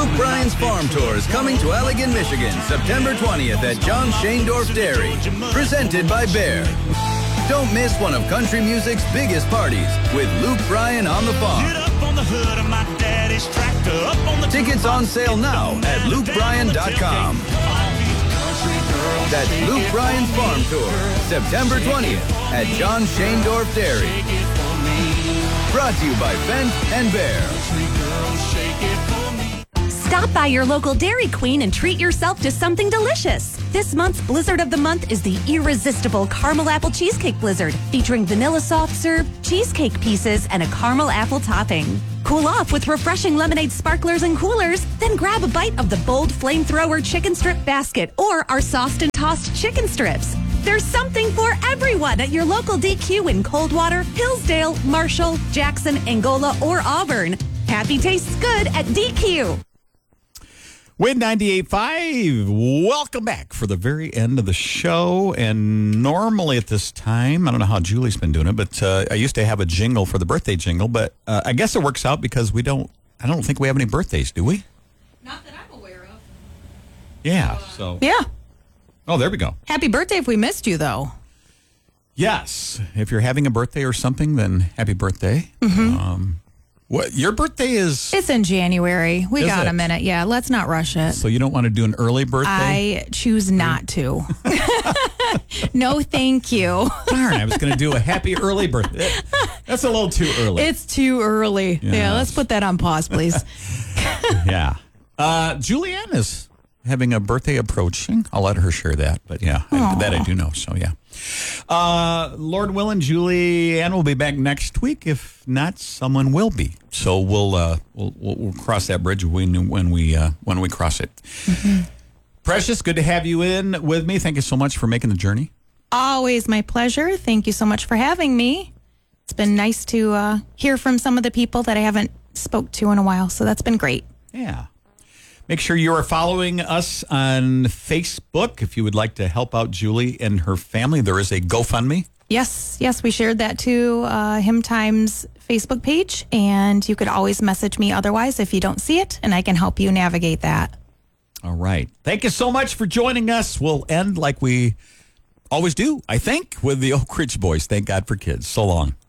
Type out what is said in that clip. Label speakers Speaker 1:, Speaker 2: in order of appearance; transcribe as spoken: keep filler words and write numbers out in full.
Speaker 1: Luke Bryan's Farm Tour is coming to Allegan, Michigan, September twentieth at John Shaindorf Dairy. Presented by Bear. Don't miss one of country music's biggest parties with Luke Bryan on the farm.
Speaker 2: Get up on the hood of my daddy's tractor, up on the
Speaker 1: Tickets on sale now at luke bryan dot com. That's Luke Bryan's Farm Tour, September twentieth at John Shaindorf Dairy. Brought to you by Fent and Bear.
Speaker 3: Stop by your local Dairy Queen and treat yourself to something delicious. This month's Blizzard of the Month is the irresistible Caramel Apple Cheesecake Blizzard, featuring vanilla soft serve, cheesecake pieces, and a caramel apple topping. Cool off with refreshing lemonade sparklers and coolers, then grab a bite of the bold flamethrower chicken strip basket or our sauced and tossed chicken strips. There's something for everyone at your local D Q in Coldwater, Hillsdale, Marshall, Jackson, Angola, or Auburn. Happy tastes good at D Q.
Speaker 4: Win ninety-eight point five. Welcome back for the very end of the show. And normally at this time, I don't know how Julie's been doing it, but uh, I used to have a jingle for the birthday jingle, but uh, I guess it works out because we don't, I don't think we have any birthdays, do we?
Speaker 5: Not that I'm aware of.
Speaker 4: Yeah, so.
Speaker 5: Yeah.
Speaker 4: Oh, there we go.
Speaker 5: Happy birthday if we missed you, though.
Speaker 4: Yes. If you're having a birthday or something, then happy birthday.
Speaker 5: Mm-hmm.
Speaker 4: Um, what your birthday is?
Speaker 5: It's in January. We
Speaker 4: Is
Speaker 5: got
Speaker 4: it?
Speaker 5: a minute. Yeah, let's not rush it.
Speaker 4: So you don't want to do an early birthday?
Speaker 5: I choose not to. No, thank you.
Speaker 4: Darn, I was going to do a happy early birthday. That's a little too early.
Speaker 5: It's too early.
Speaker 4: Yes.
Speaker 5: Yeah, let's put that on pause, please.
Speaker 4: Yeah. Uh, Julianne is having a birthday approaching. I'll let her share that. But yeah, I, that I do know. So yeah. Uh, Lord willing, Julianne will be back next week. If not, someone will be. So we'll uh, we'll, we'll, we'll cross that bridge when when we uh, when we cross it. Mm-hmm. Precious, good to have you in with me. Thank you so much for making the journey.
Speaker 5: Always my pleasure. Thank you so much for having me. It's been nice to uh, hear from some of the people that I haven't spoke to in a while. So that's been great.
Speaker 4: Yeah. Make sure you are following us on Facebook. If you would like to help out Julie and her family, there is a GoFundMe.
Speaker 5: Yes, yes, we shared that to uh, Hymn Times Facebook page, and you could always message me otherwise if you don't see it, and I can help you navigate that.
Speaker 4: All right. Thank you so much for joining us. We'll end like we always do, I think, with the Oak Ridge Boys. Thank God for kids. So long.